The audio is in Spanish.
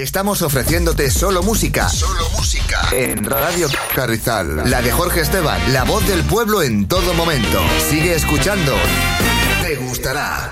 Estamos ofreciéndote solo música. Solo música. En Radio Carrizal. La de Jorge Esteban, la voz del pueblo en todo momento. Sigue escuchando. Te gustará.